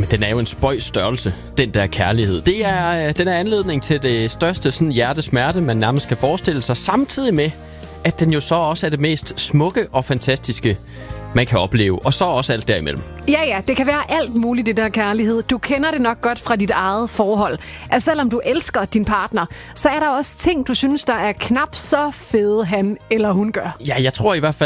Jamen, den er jo en spøjs størrelse, den der kærlighed. Den er anledning til det største sådan, hjertesmerte, man nærmest kan forestille sig, samtidig med, at den jo så også er det mest smukke og fantastiske, man kan opleve, og så også alt derimellem. Ja, det kan være alt muligt, det der kærlighed. Du kender det nok godt fra dit eget forhold. At selvom du elsker din partner, så er der også ting, du synes, der er knap så fede, han eller hun gør. Ja, jeg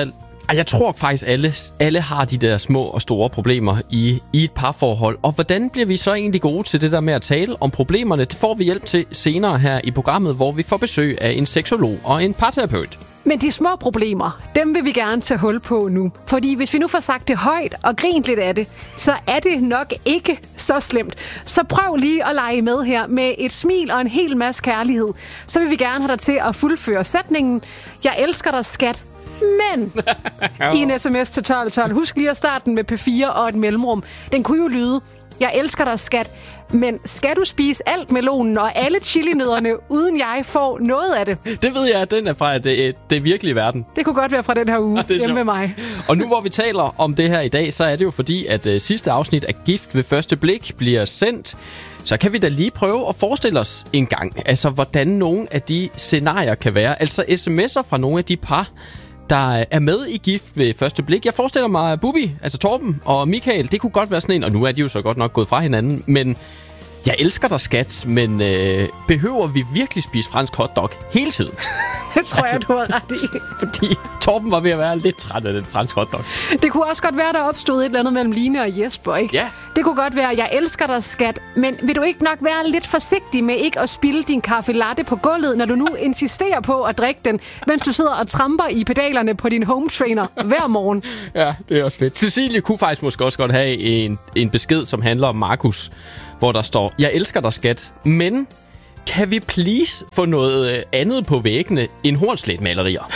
tror faktisk, alle har de der små og store problemer i et parforhold. Og hvordan bliver vi så egentlig gode til det der med at tale om problemerne? Det får vi hjælp til senere her i programmet, hvor vi får besøg af en seksolog og en parterapeut. Men de små problemer, dem vil vi gerne tage hul på nu. Fordi hvis vi nu får sagt det højt og grint lidt af det, så er det nok ikke så slemt. Så prøv lige at lege med her med et smil og en hel masse kærlighed. Så vil vi gerne have dig til at fuldføre sætningen: Jeg elsker dig, skat. Men i en sms til 1212, husk lige at starte den med P4 og et mellemrum. Den kunne jo lyde: Jeg elsker dig, skat. Men skal du spise alt melonen og alle chilinødderne, uden jeg får noget af det? Det ved jeg, at den er fra det virkelige verden. Det kunne godt være fra den her uge hjemme med mig. Og nu hvor vi taler om det her i dag, så er det jo fordi, at sidste afsnit af Gift ved første blik bliver sendt. Så kan vi da lige prøve at forestille os en gang, altså hvordan nogle af de scenarier kan være. Altså sms'er fra nogle af de par, der er med i Gift ved første blik. Jeg forestiller mig Bubi, altså Torben og Michael, det kunne godt være sådan en, og nu er de jo så godt nok gået fra hinanden, men jeg elsker dig, skat, men behøver vi virkelig spise fransk hotdog hele tiden? Det tror jeg, du har ret i. Fordi Torben var ved at være lidt træt af den fransk hotdog. Det kunne også godt være, der opstod et eller andet mellem Line og Jesper, ikke? Ja. Det kunne godt være, jeg elsker dig, skat, men vil du ikke nok være lidt forsigtig med ikke at spilde din kaffe latte på gulvet, når du nu insisterer på at drikke den, mens du sidder og tramper i pedalerne på din home trainer hver morgen? Ja, det er også fedt. Cecilie kunne faktisk måske også godt have en besked, som handler om Markus, hvor der står: Jeg elsker dig, skat, men kan vi please få noget andet på væggene end hornslætmalerier?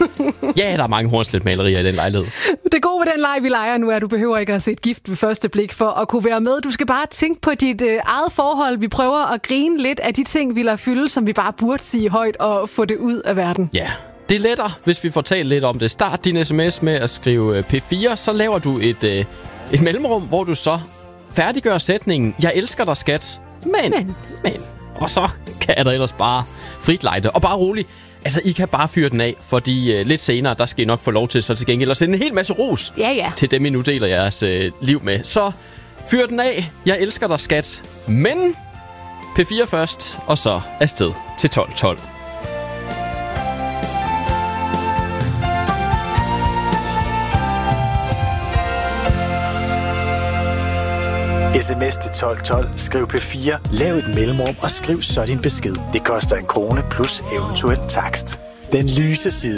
Ja, der er mange hornslætmalerier i den lejlighed. Det gode ved den leg, vi leger nu, er, at du behøver ikke at se et Gift ved første blik for at kunne være med. Du skal bare tænke på dit eget forhold. Vi prøver at grine lidt af de ting, vi lader fylde, som vi bare burde sige højt og få det ud af verden. Ja, det er lettere, hvis vi får talt lidt om det. Start din sms med at skrive P4, så laver du et mellemrum, hvor du så færdiggør sætningen: Jeg elsker dig, skat, men. Og så kan der ellers bare frit lejde. Og bare rolig. Altså, I kan bare fyre den af, fordi lidt senere, der skal I nok få lov til så til gengæld at sende en hel masse ros til dem, I nu deler jeres liv med. Så fyr den af. Jeg elsker dig, skat. Men P4 først, og så afsted til 1212. SMS til 1212. Skriv P4. Lav et mellemrum og skriv så din besked. Det koster 1 krone plus eventuel takst. Den lyse side.